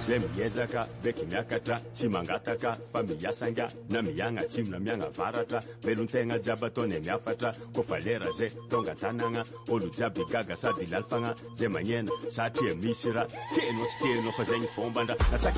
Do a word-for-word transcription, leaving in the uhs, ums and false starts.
zay miezaka beky miakatra tsy mangataka fa miasanga na miagna atsimo na miagna avaratra velon-tegna jiaby ataony miafatra kofa lera zay tonga tanagna olo jiaby gaga sady lalfagna zay magnena satria misy raha teno tsy teno fa zay ny fomba ndra